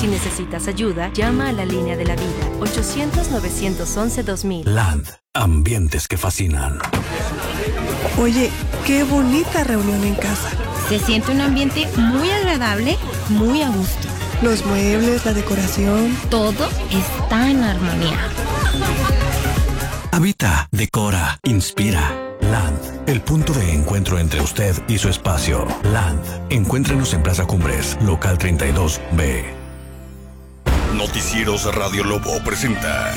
Si necesitas ayuda, llama a la línea de la vida, 800-911-2000. Land, ambientes que fascinan. Oye, qué bonita reunión en casa. Se siente un ambiente muy agradable, muy a gusto. Los muebles, la decoración. Todo está en armonía. Habita, decora, inspira. Land, el punto de encuentro entre usted y su espacio. Land, encuéntrenos en Plaza Cumbres, local 32B. Noticieros Radio Lobo presenta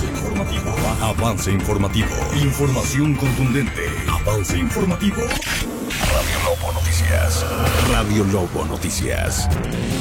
Avance informativo. Información contundente. Avance informativo. Radio Lobo Noticias. Radio Lobo Noticias.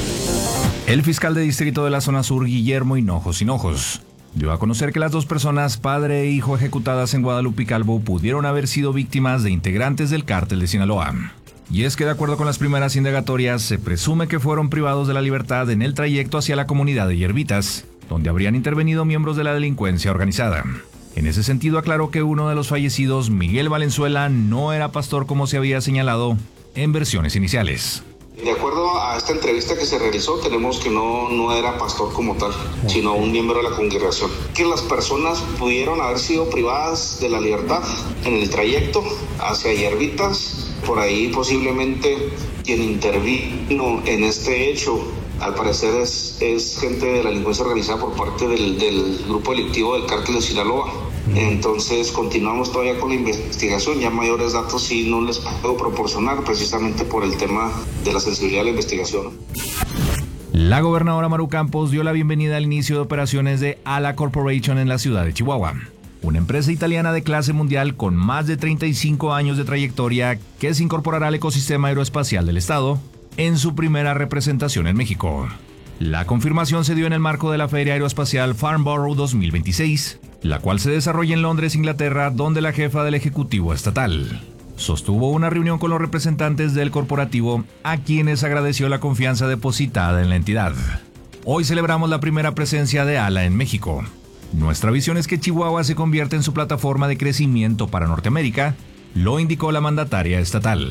El fiscal de distrito de la zona sur, Guillermo Hinojos, dio a conocer que las dos personas, padre e hijo, ejecutadas en Guadalupe y Calvo, pudieron haber sido víctimas de integrantes del cártel de Sinaloa. Y es que, de acuerdo con las primeras indagatorias, se presume que fueron privados de la libertad en el trayecto hacia la comunidad de Hierbitas, donde habrían intervenido miembros de la delincuencia organizada. En ese sentido, aclaró que uno de los fallecidos, Miguel Valenzuela, no era pastor como se había señalado en versiones iniciales. De acuerdo a esta entrevista que se realizó, tenemos que no era pastor como tal, sino un miembro de la congregación. Que las personas pudieron haber sido privadas de la libertad en el trayecto hacia Hierbitas. Por ahí posiblemente quien intervino en este hecho, al parecer es gente de la delincuencia organizada por parte del grupo delictivo del cártel de Sinaloa. Entonces continuamos todavía con la investigación. Ya mayores datos sí no les puedo proporcionar, precisamente por el tema de la sensibilidad de la investigación. La gobernadora Maru Campos dio la bienvenida al inicio de operaciones de ALA Corporation en la ciudad de Chihuahua, una empresa italiana de clase mundial con más de 35 años de trayectoria que se incorporará al ecosistema aeroespacial del estado en su primera representación en México. La confirmación se dio en el marco de la Feria Aeroespacial Farnborough 2026, la cual se desarrolla en Londres, Inglaterra, donde la jefa del Ejecutivo Estatal sostuvo una reunión con los representantes del corporativo, a quienes agradeció la confianza depositada en la entidad. Hoy celebramos la primera presencia de ALA en México. Nuestra visión es que Chihuahua se convierta en su plataforma de crecimiento para Norteamérica, lo indicó la mandataria estatal.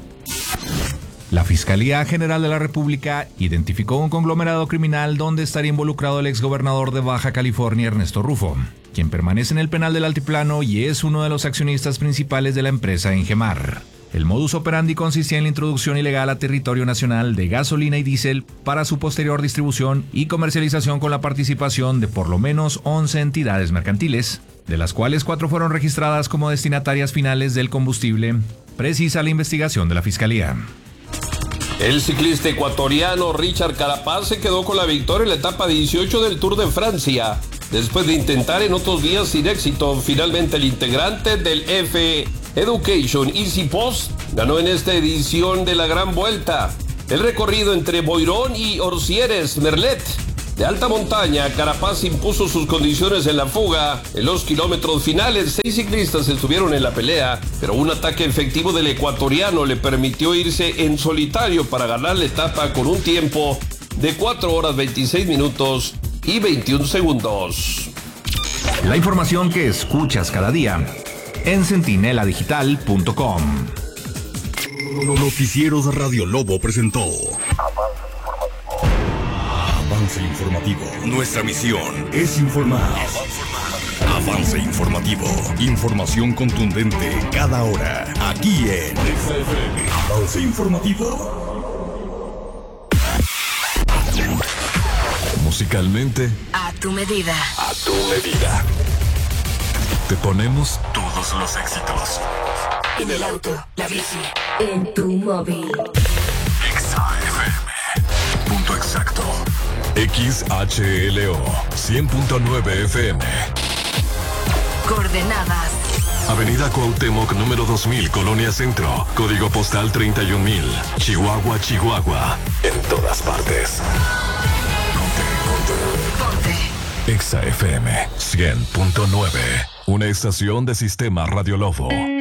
La Fiscalía General de la República identificó un conglomerado criminal donde estaría involucrado el exgobernador de Baja California, Ernesto Rufo, quien permanece en el penal del Altiplano y es uno de los accionistas principales de la empresa Ingemar. El modus operandi consistía en la introducción ilegal a territorio nacional de gasolina y diésel para su posterior distribución y comercialización con la participación de por lo menos 11 entidades mercantiles, de las cuales 4 fueron registradas como destinatarias finales del combustible, precisa la investigación de la Fiscalía. El ciclista ecuatoriano Richard Carapaz se quedó con la victoria en la etapa 18 del Tour de Francia. Después de intentar en otros días sin éxito, finalmente el integrante del F Education Easy Post ganó en esta edición de la Gran Vuelta. El recorrido entre Boirón y Orcieres Merlet de alta montaña, Carapaz impuso sus condiciones en la fuga. En los kilómetros finales, 6 ciclistas estuvieron en la pelea, pero un ataque efectivo del ecuatoriano le permitió irse en solitario para ganar la etapa con un tiempo de 4 horas 26 minutos y 21 segundos. La información que escuchas cada día en centineladigital.com. Noticieros Radio Lobo presentó Avance informativo. Nuestra misión es informar. Avance informativo. Información contundente cada hora. Aquí en Avance informativo. Musicalmente, A tu medida. a tu medida. Te ponemos todos los éxitos. En el auto, la bici, en tu móvil. XAFM. Punto exacto. XHLO 100.9 FM. Coordenadas. Avenida Cuauhtémoc, número 2000, Colonia Centro. Código postal 31000. Chihuahua, Chihuahua. En todas partes. Ponte. XAFM 100.9. Una estación de Sistema Radio Lobo.